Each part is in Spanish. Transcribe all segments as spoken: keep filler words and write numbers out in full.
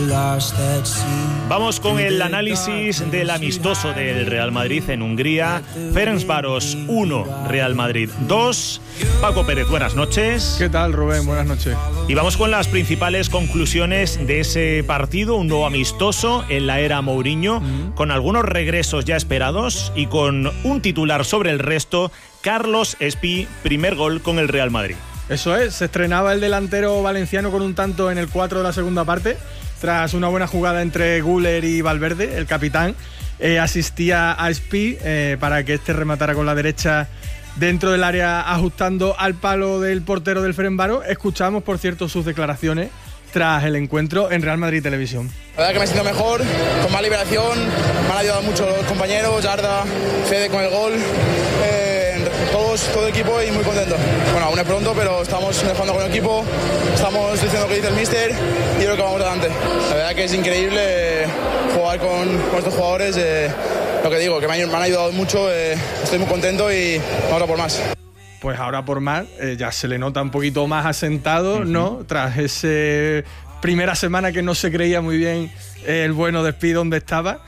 Vamos con el análisis del amistoso del Real Madrid en Hungría. Ferencváros uno, Real Madrid dos. Paco Pérez, buenas noches. ¿Qué tal, Rubén? Buenas noches. Y vamos con las principales conclusiones de ese partido, un nuevo amistoso en la era Mourinho, mm. con algunos regresos ya esperados y con un titular sobre el resto. Carlos Espí, primer gol con el Real Madrid. Eso es, se estrenaba el delantero valenciano con un tanto en el cuatro de la segunda parte, tras una buena jugada entre Güler y Valverde. El capitán eh, asistía a Espí eh, para que este rematara con la derecha dentro del área, ajustando al palo del portero del Ferencváros. Escuchamos, por cierto, sus declaraciones tras el encuentro en Real Madrid Televisión. La verdad que me siento mejor, con más liberación, me han ayudado mucho los compañeros, Arda, Fede con el gol, eh, todos, todo el equipo y muy contento. Bueno, aún es pronto, pero estamos jugando con el equipo, estamos diciendo lo que dice el míster y creo que vamos adelante. La verdad que es increíble jugar con, con estos jugadores, eh, lo que digo, que me han, me han ayudado mucho, eh, estoy muy contento y vamos a por más. Pues ahora por más, eh, ya se le nota un poquito más asentado, uh-huh. ¿no? Tras esa primera semana que no se creía muy bien eh, el bueno de Espí donde estaba.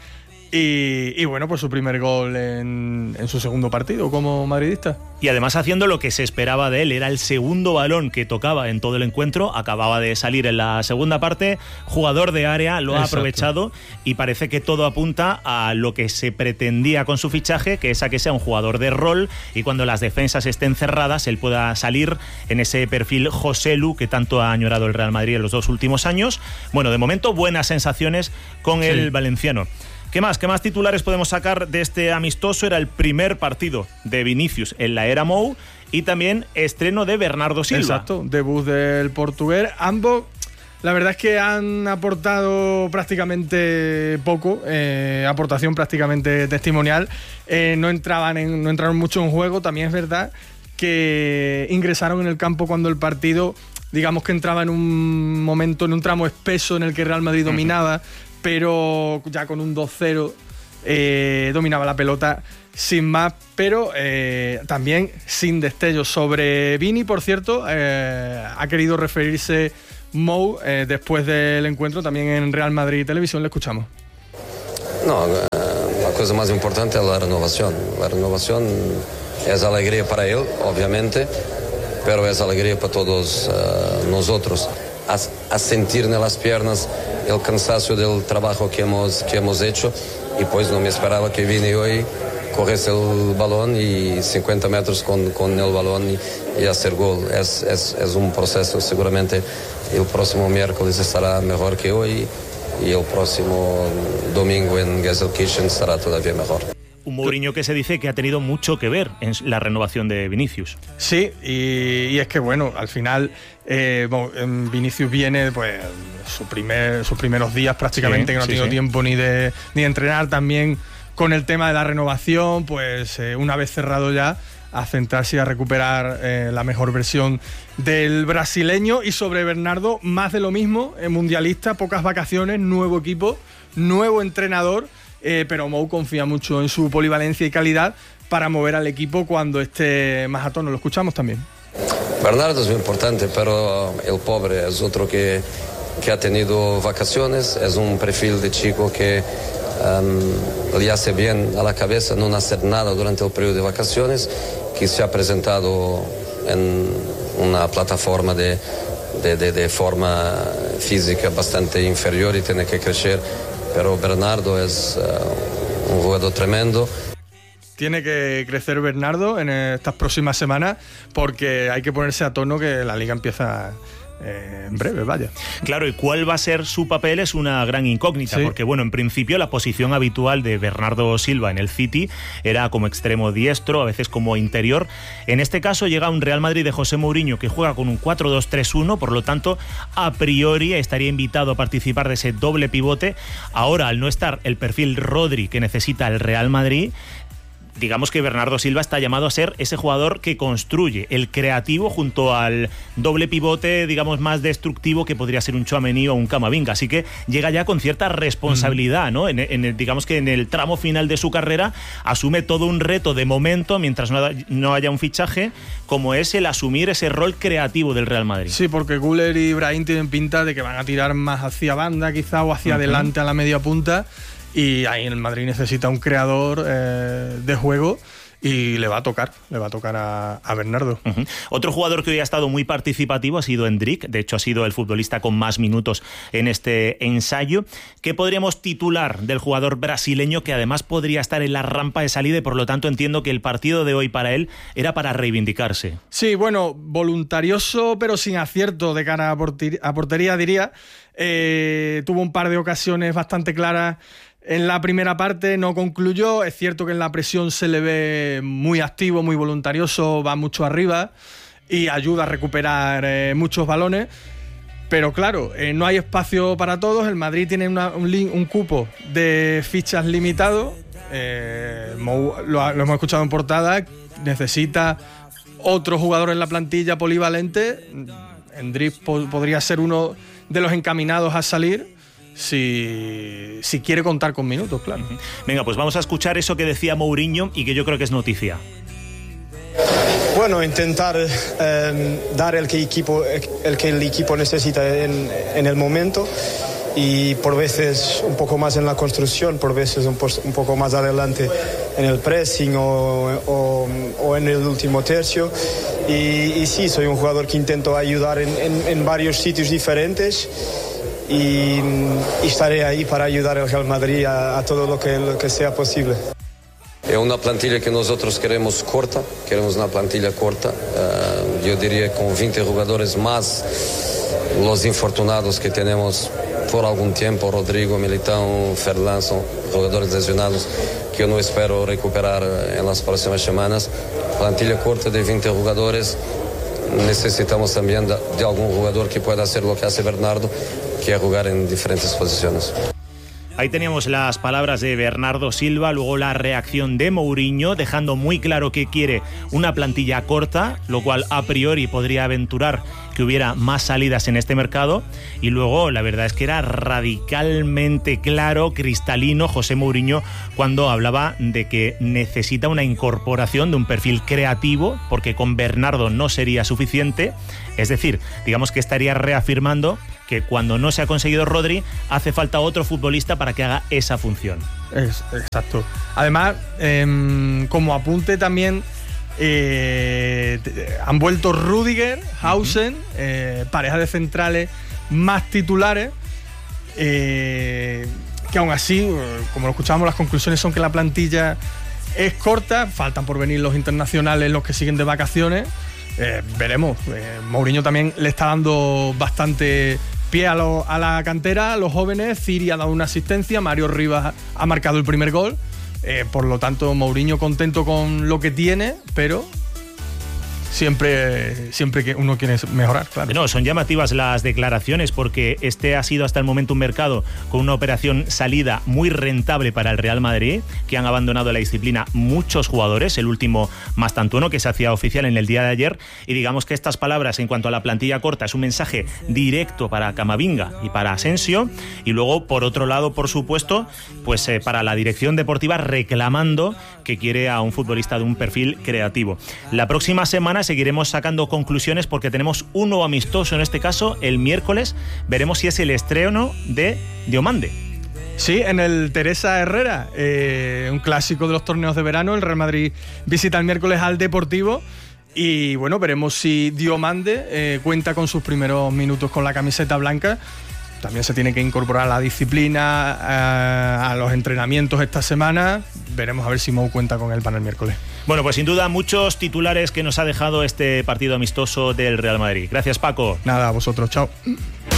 Y, y bueno, por su primer gol en, en su segundo partido como madridista. Y además haciendo lo que se esperaba de él, era el segundo balón que tocaba en todo el encuentro, acababa de salir en la segunda parte, jugador de área, lo ha Exacto. aprovechado y parece que todo apunta a lo que se pretendía con su fichaje, que es a que sea un jugador de rol y cuando las defensas estén cerradas él pueda salir en ese perfil Joselu que tanto ha añorado el Real Madrid en los dos últimos años. Bueno, de momento buenas sensaciones con sí. el valenciano. ¿Qué más? ¿Qué más titulares podemos sacar de este amistoso? Era el primer partido de Vinicius en la era Mou y también estreno de Bernardo Silva. Exacto, debut del portugués. Ambos, la verdad es que han aportado prácticamente poco, eh, aportación prácticamente testimonial. Eh, no entraban en, no entraron mucho en juego. También es verdad que ingresaron en el campo cuando el partido, digamos que entraba en un momento, en un tramo espeso en el que Real Madrid dominaba. Uh-huh. Pero ya con un dos cero eh, dominaba la pelota sin más, pero eh, también sin destellos. Sobre Vini, por cierto, eh, ha querido referirse Mou eh, después del encuentro también en Real Madrid Televisión. Le escuchamos. No, la cosa más importante es la renovación. La renovación es alegría para él, obviamente, pero es alegría para todos uh, nosotros. A, a sentir en las piernas el cansancio del trabajo que hemos, que hemos hecho y pues no me esperaba que Vini hoy cogiese el balón y cincuenta metros con, con el balón y, y hacer gol. Es, es, es un proceso, seguramente el próximo miércoles estará mejor que hoy y el próximo domingo en Gelsenkirchen será todavía mejor. Un Mourinho que se dice que ha tenido mucho que ver en la renovación de Vinicius. Sí, y, y es que bueno, al final eh, bueno, Vinicius viene pues su primer, sus primeros días prácticamente, sí, que no sí, ha tenido sí. tiempo ni de, ni de entrenar, también con el tema de la renovación, pues eh, una vez cerrado ya, a centrarse y a recuperar eh, la mejor versión del brasileño. Y sobre Bernardo, más de lo mismo, eh, mundialista, pocas vacaciones, nuevo equipo, nuevo entrenador. Eh, pero Mou confía mucho en su polivalencia y calidad para mover al equipo cuando esté más a tono. Lo escuchamos también. Bernardo es muy importante, pero el pobre es otro que, que ha tenido vacaciones, es un perfil de chico que um, le hace bien a la cabeza no hacer nada durante el periodo de vacaciones, que se ha presentado en una plataforma de, de, de, de forma física bastante inferior y tiene que crecer. Pero Bernardo es uh, un jugador tremendo. Tiene que crecer Bernardo en estas próximas semanas porque hay que ponerse a tono que la liga empieza eh, en breve, vaya. Claro, y cuál va a ser su papel es una gran incógnita, sí. porque bueno, en principio la posición habitual de Bernardo Silva en el City era como extremo diestro, a veces como interior. En este caso llega un Real Madrid de José Mourinho que juega con un cuatro dos tres uno, por lo tanto a priori estaría invitado a participar de ese doble pivote. Ahora, al no estar el perfil Rodri que necesita el Real Madrid, digamos que Bernardo Silva está llamado a ser ese jugador que construye, el creativo junto al doble pivote, digamos, más destructivo que podría ser un Tchouaméni o un Camavinga. Así que llega ya con cierta responsabilidad, ¿no? En, en, digamos que en el tramo final de su carrera asume todo un reto de momento mientras no, no haya un fichaje, como es el asumir ese rol creativo del Real Madrid. Sí, porque Güler y Brahim tienen pinta de que van a tirar más hacia banda quizá o hacia uh-huh. adelante a la media punta, y ahí en el Madrid necesita un creador eh, de juego y le va a tocar, le va a tocar a, a Bernardo. Uh-huh. Otro jugador que hoy ha estado muy participativo ha sido Endrick, de hecho ha sido el futbolista con más minutos en este ensayo. ¿Qué podríamos titular del jugador brasileño que además podría estar en la rampa de salida y por lo tanto entiendo que el partido de hoy para él era para reivindicarse? Sí, bueno, voluntarioso pero sin acierto de cara a, porter- a portería diría. Eh, tuvo un par de ocasiones bastante claras. En la primera parte no concluyó, es cierto que en la presión se le ve muy activo, muy voluntarioso, va mucho arriba y ayuda a recuperar eh, muchos balones, pero claro, eh, no hay espacio para todos, el Madrid tiene una, un, un cupo de fichas limitado, eh, lo, lo hemos escuchado en portada, necesita otro jugador en la plantilla polivalente. Endrick po- podría ser uno de los encaminados a salir, Si, si quiere contar con minutos, claro. Venga, pues vamos a escuchar eso que decía Mourinho y que yo creo que es noticia. Bueno, intentar eh, dar el que, equipo, el que el equipo necesita en, en el momento, y por veces un poco más en la construcción, por veces un, po- un poco más adelante en el pressing o, o, o en el último tercio. Y, y sí, soy un jugador que intento ayudar en, en, en varios sitios diferentes. Y, y estaré ahí para ayudar al Real Madrid a, a todo lo que, lo que sea posible. Es una plantilla que nosotros queremos corta, queremos una plantilla corta, uh, yo diría con veinte jugadores más los infortunados que tenemos por algún tiempo, Rodrigo, Militão, Ferland, son jugadores lesionados que yo no espero recuperar en las próximas semanas. Plantilla corta de veinte jugadores, necesitamos también de, de algún jugador que pueda hacer lo que hace Bernardo, que es jugar en diferentes posiciones. Ahí teníamos las palabras de Bernardo Silva, luego la reacción de Mourinho, dejando muy claro que quiere una plantilla corta, lo cual a priori podría aventurar que hubiera más salidas en este mercado, y luego la verdad es que era radicalmente claro, cristalino José Mourinho cuando hablaba de que necesita una incorporación de un perfil creativo, porque con Bernardo no sería suficiente, es decir, digamos que estaría reafirmando que cuando no se ha conseguido Rodri, hace falta otro futbolista para que haga esa función. Es, exacto. Además, eh, como apunte también, eh, han vuelto Rüdiger, Hausen, uh-huh. eh, pareja de centrales más titulares, eh, que aún así, como lo escuchábamos, las conclusiones son que la plantilla es corta, faltan por venir los internacionales, los que siguen de vacaciones. Eh, veremos. Eh, Mourinho también le está dando bastante pie a, lo, a la cantera, a los jóvenes. Ciri ha dado una asistencia, Mario Rivas ha marcado el primer gol. Eh, por lo tanto, Mourinho contento con lo que tiene, pero siempre, siempre que uno quiere mejorar, claro. No, son llamativas las declaraciones porque este ha sido hasta el momento un mercado con una operación salida muy rentable para el Real Madrid, que han abandonado la disciplina muchos jugadores, el último Mastantuono, que se hacía oficial en el día de ayer, y digamos que estas palabras en cuanto a la plantilla corta es un mensaje directo para Camavinga y para Asensio, y luego por otro lado, por supuesto, pues eh, para la dirección deportiva reclamando que quiere a un futbolista de un perfil creativo. La próxima semana seguiremos sacando conclusiones porque tenemos un nuevo amistoso, en este caso el miércoles. Veremos si es el estreno de Diomande. Sí, en el Teresa Herrera, eh, un clásico de los torneos de verano. El Real Madrid visita el miércoles al Deportivo y bueno, veremos si Diomande eh, cuenta con sus primeros minutos con la camiseta blanca. También se tiene que incorporar a la disciplina, a, a los entrenamientos esta semana. Veremos a ver si Mou cuenta con él para el miércoles. Bueno, pues sin duda muchos titulares que nos ha dejado este partido amistoso del Real Madrid. Gracias, Paco. Nada, a vosotros. Chao.